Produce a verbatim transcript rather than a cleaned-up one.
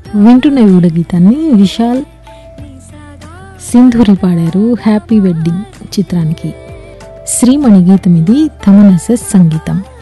వింటున్న ఊడ గీతాన్ని విశాల్ సింధూరి పాడారు హ్యాపీ వెడ్డింగ్ చిత్రానికి. శ్రీమణి గీతం ఇది, తమన్ ఎస్ ఎస్ సంగీతం.